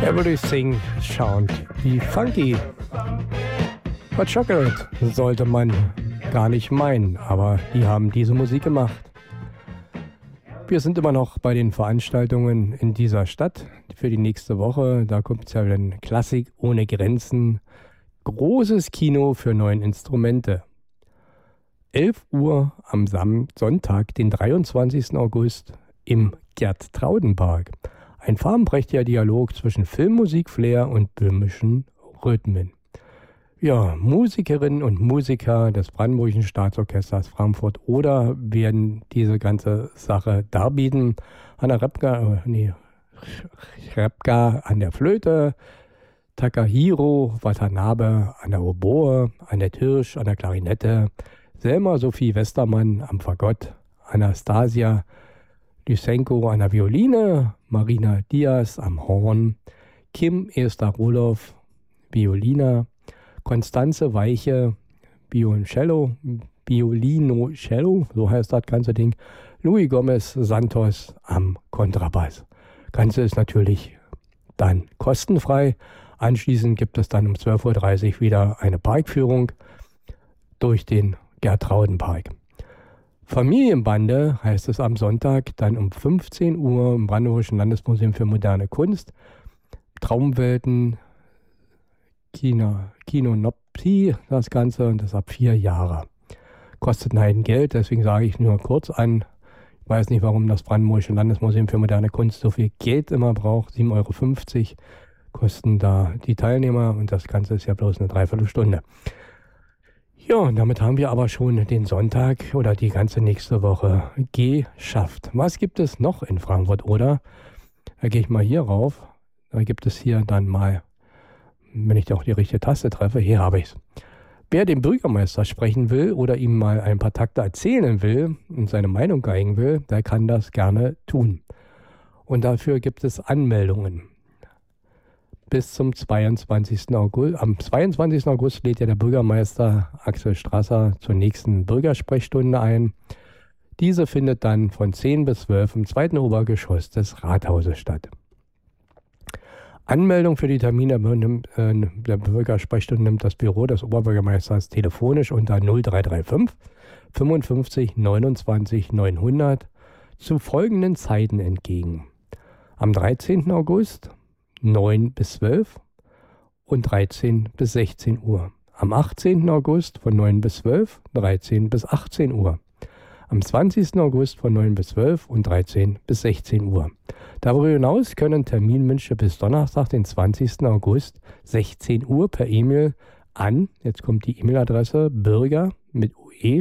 Everything sound wie funky. Hot Chocolate sollte man gar nicht meinen, aber die haben diese Musik gemacht. Wir sind immer noch bei den Veranstaltungen in dieser Stadt für die nächste Woche. Da kommt es ja wieder ein Klassik ohne Grenzen. Großes Kino für 9 Instrumente. 11 Uhr am Sonntag, den 23. August im Gerd-Trauden-Park. Ein farbenprächtiger Dialog zwischen Filmmusik, Flair und böhmischen Rhythmen. Ja, Musikerinnen und Musiker des Brandenburgischen Staatsorchesters Frankfurt-Oder werden diese ganze Sache darbieten. Anna Repka an der Flöte, Takahiro Watanabe an der Oboe, Annette Hirsch an der Klarinette, Selma Sophie Westermann am Fagott, Anastasia Lysenko an der Violine, Marina Diaz am Horn, Kim Esther Roloff, Violina, Konstanze Weiche, Violoncello, so heißt das ganze Ding, Louis Gomez Santos am Kontrabass. Ganze ist natürlich dann kostenfrei. Anschließend gibt es dann um 12.30 Uhr wieder eine Parkführung durch den Gerd-Trauden-Park. Familienbande heißt es am Sonntag, dann um 15 Uhr im Brandenburgischen Landesmuseum für moderne Kunst. Traumwelten, Kinonopti, das Ganze, und das ab 4 Jahre. Kostet ein Geld, deswegen sage ich nur kurz an. Ich weiß nicht, warum das Brandenburgische Landesmuseum für moderne Kunst so viel Geld immer braucht. 7,50 € kosten da die Teilnehmer und das Ganze ist ja bloß eine Dreiviertelstunde. Ja, und damit haben wir aber schon den Sonntag oder die ganze nächste Woche geschafft. Was gibt es noch in Frankfurt-Oder? Da gehe ich mal hier rauf. Da gibt es hier dann mal, wenn ich auch die richtige Taste treffe, hier habe ich es. Wer den Bürgermeister sprechen will oder ihm mal ein paar Takte erzählen will und seine Meinung geigen will, der kann das gerne tun. Und dafür gibt es Anmeldungen. Bis zum 22. August. Am 22. August lädt ja der Bürgermeister Axel Strasser zur nächsten Bürgersprechstunde ein. Diese findet dann von 10 bis 12 im 2. Obergeschoss des Rathauses statt. Anmeldung für die Termine der Bürgersprechstunde nimmt das Büro des Oberbürgermeisters telefonisch unter 0335 55 29 900 zu folgenden Zeiten entgegen. Am 13. August 9 bis 12 und 13 bis 16 Uhr. Am 18. August von 9 bis 12, 13 bis 18 Uhr. Am 20. August von 9 bis 12 und 13 bis 16 Uhr. Darüber hinaus können Terminwünsche bis Donnerstag, den 20. August, 16 Uhr per E-Mail an, jetzt kommt die E-Mail-Adresse, bürger mit ue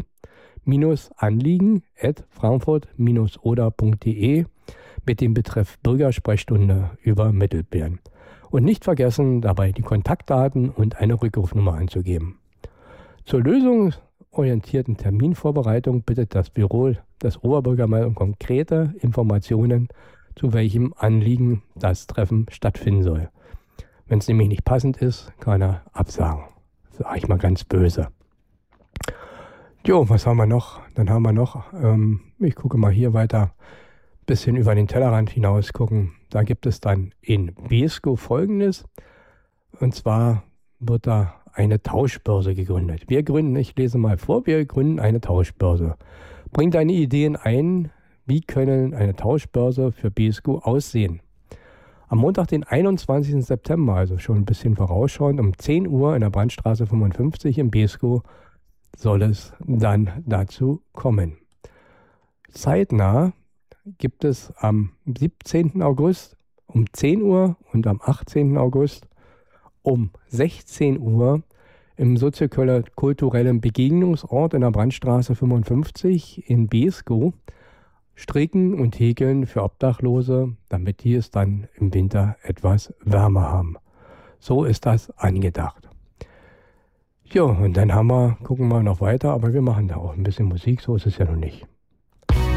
@frankfurt-oder.de mit dem Betreff Bürgersprechstunde übermittelt werden. Und nicht vergessen, dabei die Kontaktdaten und eine Rückrufnummer anzugeben. Zur lösungsorientierten Terminvorbereitung bittet das Büro des Oberbürgermeisters um konkrete Informationen, zu welchem Anliegen das Treffen stattfinden soll. Wenn es nämlich nicht passend ist, kann er absagen. Sage ich mal ganz böse. Jo, was haben wir noch? Dann haben wir noch, ich gucke mal hier weiter, bisschen über den Tellerrand hinaus gucken. Da gibt es dann in Beeskow Folgendes. Und zwar wird da eine Tauschbörse gegründet. Ich lese mal vor, wir gründen eine Tauschbörse. Bring deine Ideen ein, wie können eine Tauschbörse für Beeskow aussehen? Am Montag, den 21. September, also schon ein bisschen vorausschauend, um 10 Uhr in der Brandstraße 55 in Beeskow soll es dann dazu kommen. Zeitnah gibt es am 17. August um 10 Uhr und am 18. August um 16 Uhr im soziokulturellen Begegnungsort in der Brandstraße 55 in Beeskow Stricken und Häkeln für Obdachlose, damit die es dann im Winter etwas wärmer haben. So ist das angedacht. Ja, und dann gucken wir noch weiter, aber wir machen da auch ein bisschen Musik, so ist es ja noch nicht.